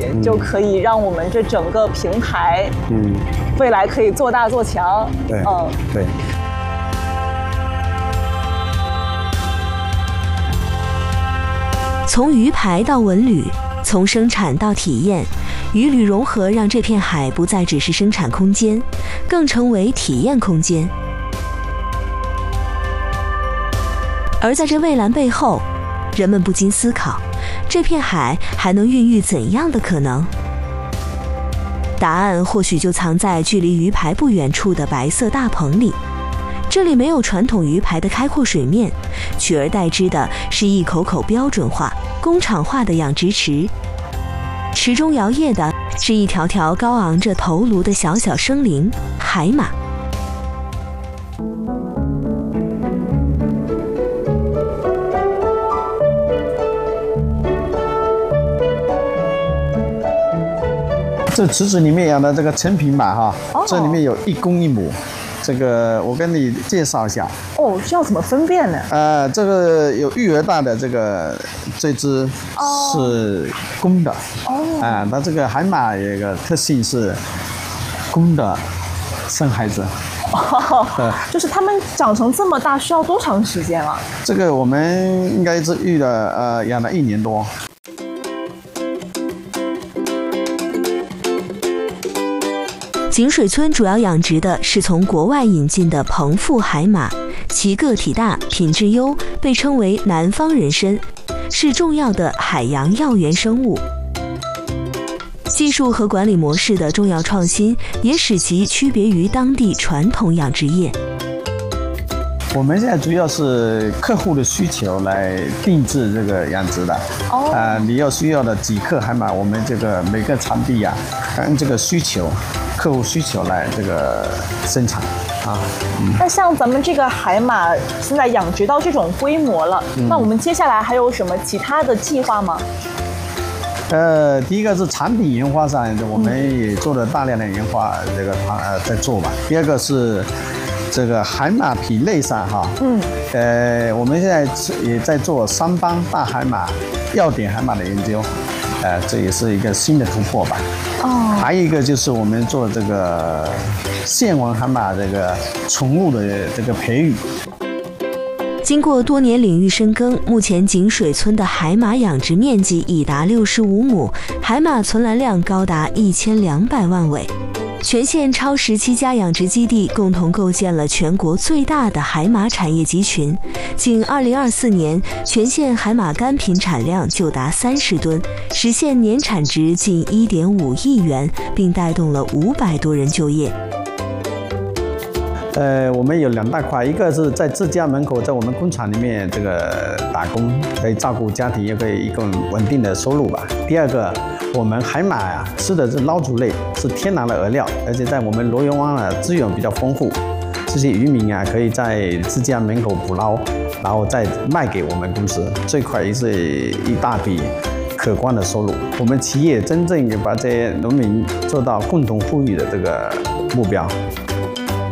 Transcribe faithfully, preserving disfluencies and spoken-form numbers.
力，嗯、就可以让我们这整个平台，嗯，未来可以做大做强。 对，嗯，对。 从鱼排到文旅，从生产到体验，鱼旅融合让这片海不再只是生产空间，更成为体验空间。而在这蔚蓝背后，人们不禁思考，这片海还能孕育怎样的可能？答案或许就藏在距离鱼排不远处的白色大棚里。这里没有传统鱼排的开阔水面，取而代之的是一口口标准化、工厂化的养殖池。池中摇曳的是一条条高昂着头颅的小小生灵——海马。 这池子里面养的这个成品马哈，哦、这里面有一公一母。这个我跟你介绍一下哦，需要怎么分辨呢？ 呃，这个有育儿大的这个这只是公的哦，啊、呃，它这个海马有一个特性是公的生孩子。 哦，呃、就是它们长成这么大需要多长时间啊？ 这个我们应该是育了呃养了一年多。 井水村主要养殖的是从国外引进的棚腹海马，其个体大、品质优，被称为南方人参，是重要的海洋药源生物。技术和管理模式的重要创新，也使其区别于当地传统养殖业。 我们现在主要是客户的需求来定制这个养殖的。哦。啊、呃，你要需要的几克海马，我们这个每个场地呀、啊，按这个需求。客户需求来这个生产啊。 嗯、那像咱们这个海马现在养殖到这种规模了，嗯、那我们接下来还有什么其他的计划吗？ 呃，第一个是产品研发上，我们也做了大量的研发，这个呃在做吧。第二个是这个海马皮类上哈，嗯，呃，我们现在也在做三斑大海马、要点海马的研究。呃，这也是一个新的突破吧。哦，还有一个就是我们做这个线纹海马这个宠物的这个培育。 经过多年领域深耕，目前井水村的海马养殖面积已达六十五亩，海马存栏量高达一千两百万尾。全县超十七家养殖基地共同构建了全国最大的海马产业集群。仅二零二四年，全县海马干品产量就达三十吨，实现年产值近一点五亿元，并带动了五百多人就业。 呃，我们有两大块，一个是在自家门口，在我们工厂里面这个打工，可以照顾家庭，也可以一个稳定的收入吧。第二个，我们海马呀、啊、吃的是捞煮类，是天然的饵料，而且在我们罗源湾啊资源比较丰富，这些渔民啊可以在自家门口捕捞，然后再卖给我们公司，这块也是一大笔可观的收入。我们企业真正把这些农民做到共同富裕的这个目标。